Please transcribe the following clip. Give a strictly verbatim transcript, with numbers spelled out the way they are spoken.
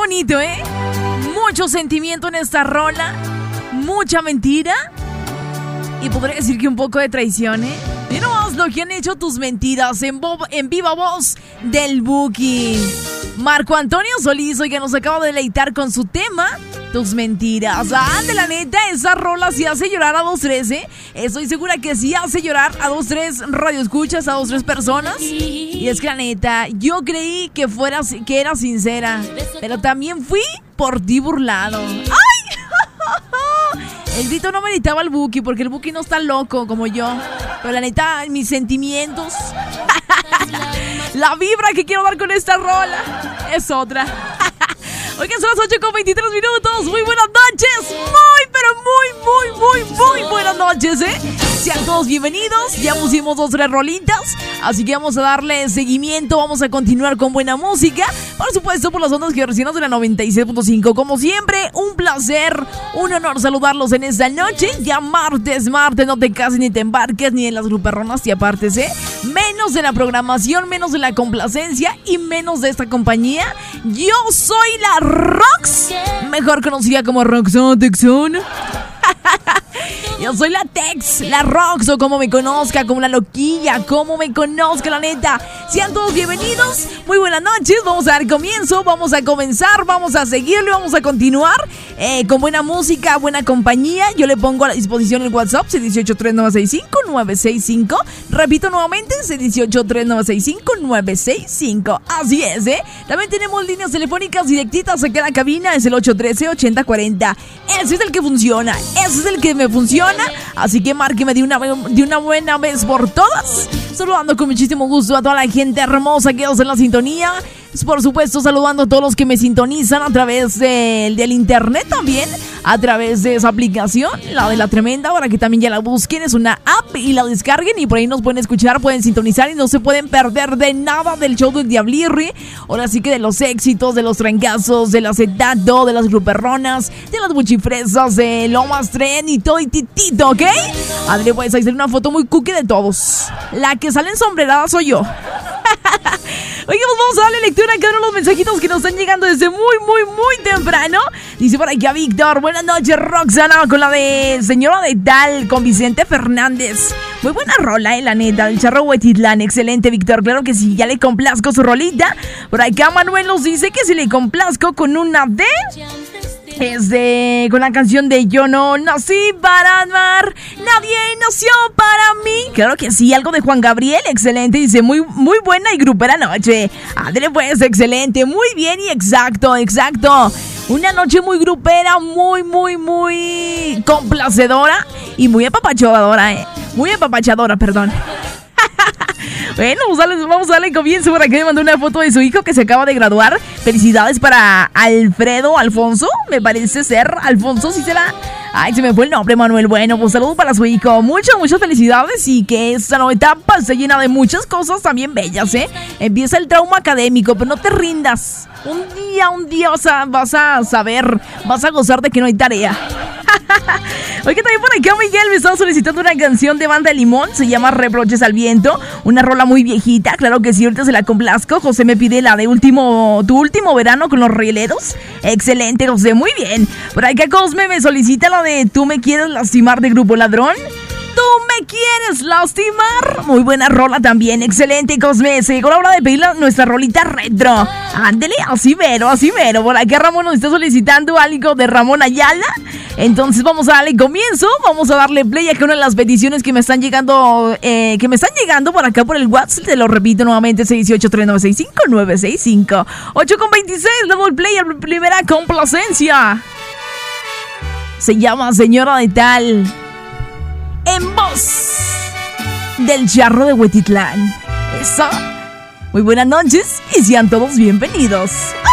bonito, ¿eh? Mucho sentimiento en esta rola, mucha mentira y podría decir que un poco de traición, ¿eh? Y no más lo que han hecho tus mentiras en, bo- en viva voz del Buki. Marco Antonio Solís, oiga, nos acaba de deleitar con su tema, tus mentiras. Ah, de la neta, esa rola sí hace llorar a dos, tres, ¿eh? Estoy segura que sí hace llorar a dos, tres radioescuchas, a dos, tres personas. Y es que la neta, yo creí que fueras, que era sincera, pero también fui por ti burlado. ¡Ay! El grito no meritaba al Buki, porque el Buki no está loco como yo. Pero la neta, mis sentimientos, la vibra que quiero dar con esta rola es otra. Oigan, son las ocho con veintitrés minutos. Muy buenas noches. Muy, pero muy, muy, muy, muy buenas noches, ¿eh? Sean todos bienvenidos. Ya pusimos dos, tres rolitas. Así que vamos a darle seguimiento. Vamos a continuar con buena música. Por supuesto, por las ondas que recién de la noventa y seis punto cinco. Como siempre, un placer, un honor saludarlos en esta noche. Ya martes, martes, no te cases ni te embarques, ni en las gruperronas te apartes, ¿eh? Menos de la programación, menos de la complacencia y menos de esta compañía. Yo soy la Rox, mejor conocida como Roxana Texon. Yo soy la Tex, la Rox, o como me conozca, como la loquilla, como me conozca, la neta. Sean todos bienvenidos, muy buenas noches. Vamos a dar comienzo, vamos a comenzar, vamos a seguirle, vamos a continuar eh, con buena música, buena compañía. Yo le pongo a la disposición el WhatsApp, seis uno ocho, tres nueve seis cinco, nueve seis cinco. Repito nuevamente, seis uno ocho, tres nueve seis cinco, nueve seis cinco. Así es, ¿eh? También tenemos líneas telefónicas directitas aquí en la cabina, es el ocho uno tres, ocho cero cuatro cero. Ese es el que funciona, ese es el que me funciona. Así que márqueme de una, de una buena vez por todas. Saludando con muchísimo gusto a toda la gente hermosa que en la sintonía. Por supuesto, saludando a todos los que me sintonizan a través de, del internet también, a través de esa aplicación, la de La Tremenda, para que también ya la busquen. Es una app y la descarguen y por ahí nos pueden escuchar, pueden sintonizar y no se pueden perder de nada del show del Diablirri. Ahora sí que de los éxitos, de los trancazos, del acetato, de las gruperronas, de las buchifresas, de Lomas Tren y todo y titito, ¿ok? Adri, pues ahí sale una foto muy cookie de todos. La que sale ensombrerada soy yo. Oigan, vamos a darle lectura a cada uno de los mensajitos que nos están llegando desde muy, muy, muy temprano. Dice por aquí a Víctor, buenas noches Roxana, con la de Señora de Tal, con Vicente Fernández. Muy buena rola, eh, la neta, del Charro Huetitlán. Excelente, Víctor, claro que sí, ya le complazco su rolita. Por acá Manuel nos dice que si le complazco con una de... Es de, con la canción de Yo no nací para amar, nadie nació para mí. Claro que sí, algo de Juan Gabriel, excelente. Dice, muy, muy buena y grupera noche. Ándale pues, excelente, muy bien y exacto, exacto. Una noche muy grupera, muy, muy, muy complacedora y muy apapachadora, eh. Muy apapachadora, perdón. Bueno, vamos a, darle, vamos a darle comienzo. Por aquí me mandó una foto de su hijo que se acaba de graduar. Felicidades para Alfredo Alfonso. Me parece ser Alfonso, sí será. Ay, se me fue el nombre, Manuel. Bueno, pues saludos para su hijo. Muchas, muchas felicidades y que esta nueva etapa se llena de muchas cosas también bellas, ¿eh? Empieza el trauma académico, pero no te rindas. Un día, un día vas a, vas a saber, vas a gozar de que no hay tarea. Oye, también por acá Miguel me estaba solicitando una canción de Banda Limón, se llama Reproches al Viento, una rola muy viejita, claro que sí, ahorita se la complazco. José me pide la de último, tu último verano con los rieleros. Excelente, José, muy bien. Por acá Cosme me solicita la de Tú me quieres lastimar de Grupo Ladrón. Tú me quieres lastimar. Muy buena rola también, excelente, Cosme. Se llegó la hora de pedir la, nuestra rolita retro. Ándele, así mero, así mero. Por aquí Ramón nos está solicitando algo de Ramón Ayala. Entonces vamos a darle comienzo. Vamos a darle play a una de las peticiones que me están llegando, eh, que me están llegando por acá por el WhatsApp. Te lo repito nuevamente, seis uno ocho, tres nueve seis cinco, nueve seis cinco. ocho con veintiséis, le doy play a la primera complacencia. Se llama Señora de Tal, en voz del Charro de Huetitlán. Eso. Muy buenas noches y sean todos bienvenidos.